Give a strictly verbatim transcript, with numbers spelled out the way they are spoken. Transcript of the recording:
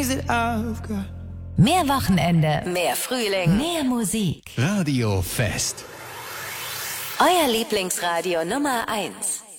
Mehr Wochenende, mehr Frühling, mehr Musik. Radio Fest. Euer Lieblingsradio Nummer eins.